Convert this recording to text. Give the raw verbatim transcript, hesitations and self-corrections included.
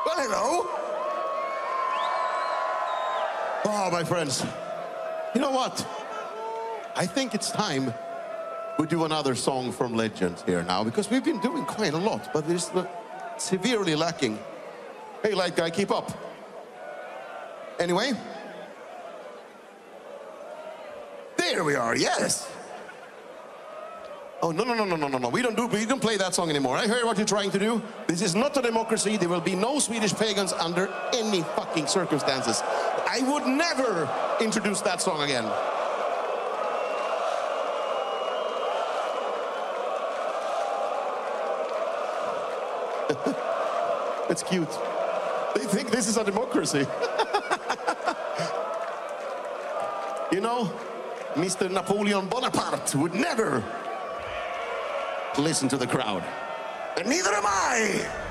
Well, hello. Oh, my friends. You know what? I think it's time we do another song from Legend here now, because we've been doing quite a lot, but it's severely lacking. Hey, light guy, keep up. Anyway. There we are, yes. Oh, no, no, no, no, no, no, no. We don't do, we don't play that song anymore. I heard what you're trying to do. This is not a democracy. There will be no Swedish pagans under any fucking circumstances. I would never introduce that song again. It's cute. They think this is a democracy. You know, Mister Napoleon Bonaparte would never listen to the crowd. And neither am I!